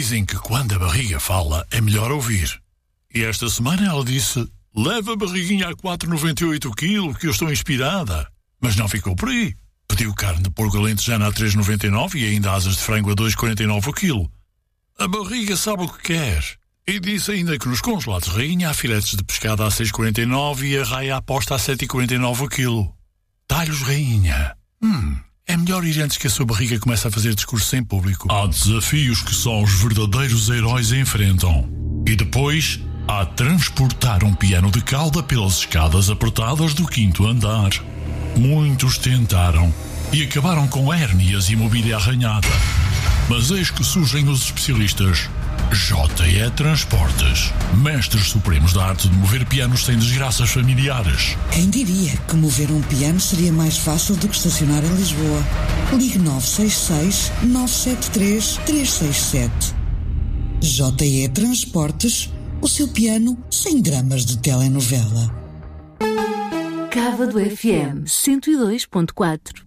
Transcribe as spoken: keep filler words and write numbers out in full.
Dizem que quando a barriga fala é melhor ouvir. E esta semana ela disse: leva a barriguinha a quatro vírgula noventa e oito quilos que eu estou inspirada. Mas não ficou por aí. Pediu carne de porco alentejana a três vírgula noventa e nove e ainda asas de frango a dois vírgula quarenta e nove o quilo. A barriga sabe o que quer. E disse ainda que nos congelados rainha há filetes de pescado a seis vírgula quarenta e nove e a raia aposta a sete vírgula quarenta e nove o quilo. Talhos rainha. Hum... É melhor ir antes que a sua barriga comece a fazer discurso em público. Há desafios que só os verdadeiros heróis enfrentam. E depois, há transportar um piano de cauda pelas escadas apertadas do quinto andar. Muitos tentaram e acabaram com hérnias e mobília arranhada. Mas eis que surgem os especialistas J E Transportes, mestres supremos da arte de mover pianos sem desgraças familiares. Quem diria que mover um piano seria mais fácil do que estacionar em Lisboa? Ligue nove seis seis, nove sete três, três seis sete. J E Transportes, o seu piano sem dramas de telenovela. Cávado F M cento e dois ponto quatro.